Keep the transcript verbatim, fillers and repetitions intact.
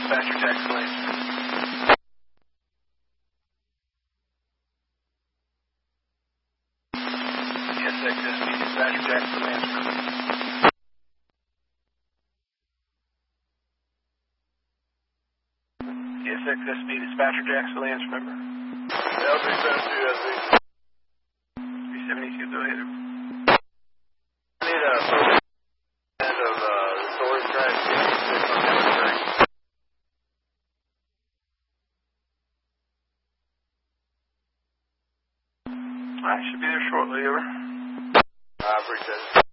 dispatcher, taxi lanes. Yes, X S B dispatcher, taxi lanes. Yes, X S B dispatcher, taxi lanes, remember? L three seventy-two, S B. three seventy-two, go ahead. I need a end of uh, the storage track. I should be there shortly, over. I appreciate it.